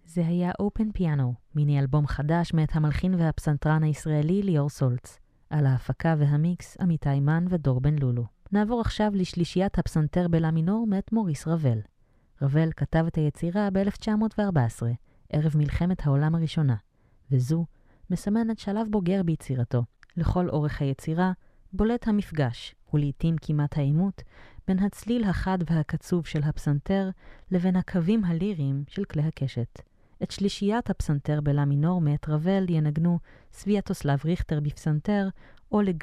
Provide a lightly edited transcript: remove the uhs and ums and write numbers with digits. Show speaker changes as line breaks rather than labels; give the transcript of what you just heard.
זה היה אופן פיאנו, מיני אלבום חדש מאת המלחין והפסנתרן הישראלי ליאור סולץ. על ההפקה והמיקס עמיתי מן ודור בן לולו. נעבור עכשיו לשלישיית הפסנתר בלה מינור מאת מוריס רבל. רבל כתב את היצירה ב-1914, ערב מלחמת העולם הראשונה, וזו מסמנת שלב בוגר ביצירתו. לכל אורך היצירה בולט המפגש, ולעיתים כמעט העימות, בין הצליל החד והקצוב של הפסנתר לבין הקווים הליריים של כלי הקשת. את שלישיית הפסנתר בלה מינור מאת רבל ינגנו סוויאטוסלב ריכטר בפסנתר, אולג